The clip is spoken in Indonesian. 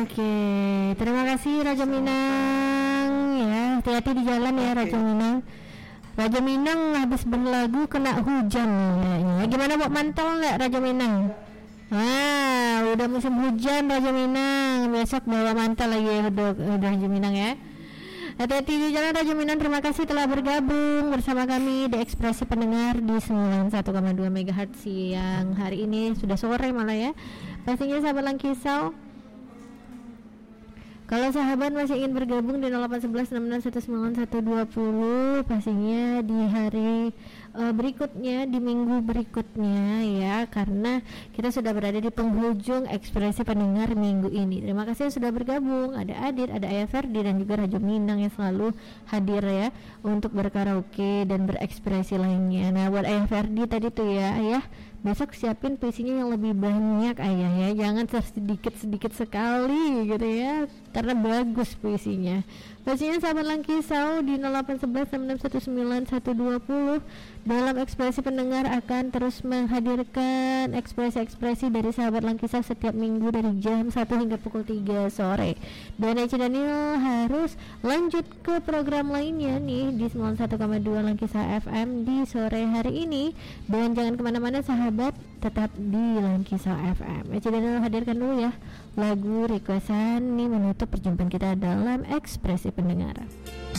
Oke, terima kasih Raja Minang ya. Hati-hati di jalan ya Raja Minang. Raja Minang habis berlagu kena hujan ya. Gimana buat mantel nggak Raja Minang? Udah musim hujan Raja Minang. Besok bawa mantel lagi Raja Minang ya. Hati-hati di jalan Raja Minang. Terima kasih telah bergabung bersama kami di Ekspresi Pendengar di 91,2 MHz siang hari ini. Sudah sore malah ya. Pastinya sahabat Langkisau, kalau sahabat masih ingin bergabung di 0811 6619 120, pastinya di hari berikutnya, di minggu berikutnya ya, karena kita sudah berada di penghujung Ekspresi Pendengar minggu ini. Terima kasih sudah bergabung. Ada Adit, ada Ayah Ferdi dan juga Raja Minang yang selalu hadir ya untuk berkaraoke dan berekspresi lainnya. Nah, buat Ayah Ferdi tadi tuh ya, Ayah besok siapin puisinya yang lebih banyak Ayah ya, jangan sedikit sekali gitu ya, karena bagus puisinya. Pastinya sahabat Langkisau di 0811 6619 120 dalam Ekspresi Pendengar akan terus menghadirkan ekspresi-ekspresi dari sahabat Langkisau setiap minggu dari jam 1 hingga pukul 3 sore. Dan Eci Daniel harus lanjut ke program lainnya nih di 91,2 Langkisau FM di sore hari ini. Dan jangan kemana-mana sahabat, tetap di Langkisau FM. Eci Daniel hadirkan dulu ya lagu requestan nih menutup perjumpaan kita dalam Ekspresi Pendengar.